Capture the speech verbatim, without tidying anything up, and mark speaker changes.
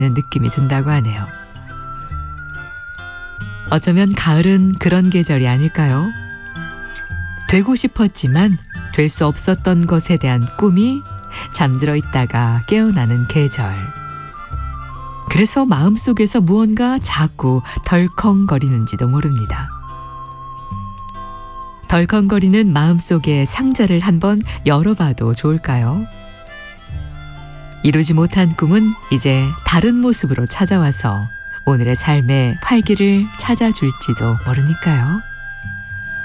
Speaker 1: 느낌이 든다고 하네요. 어쩌면 가을은 그런 계절이 아닐까요? 되고 싶었지만 될 수 없었던 것에 대한 꿈이 잠들어 있다가 깨어나는 계절. 그래서 마음속에서 무언가 자꾸 덜컹거리는지도 모릅니다. 덜컹거리는 마음속의 상자를 한번 열어봐도 좋을까요? 이루지 못한 꿈은 이제 다른 모습으로 찾아와서 오늘의 삶의 활기를 찾아줄지도 모르니까요.